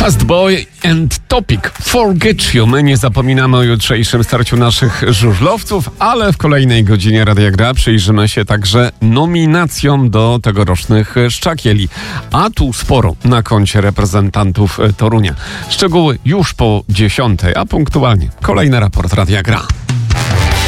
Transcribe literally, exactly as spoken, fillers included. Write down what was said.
Fast Boy and Topic Forget You. My nie zapominamy o jutrzejszym starciu naszych żużlowców, ale w kolejnej godzinie Radia Gra przyjrzymy się także nominacjom do tegorocznych Szczakieli. A tu sporo na koncie reprezentantów Torunia. Szczegóły już po dziesiątej, a punktualnie kolejny raport Radia Gra.